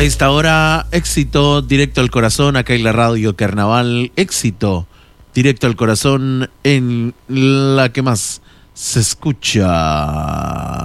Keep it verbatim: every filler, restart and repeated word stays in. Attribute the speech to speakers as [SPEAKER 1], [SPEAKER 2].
[SPEAKER 1] A esta hora, éxito directo al corazón, acá en la radio Carnaval, éxito directo al corazón en la que más se escucha.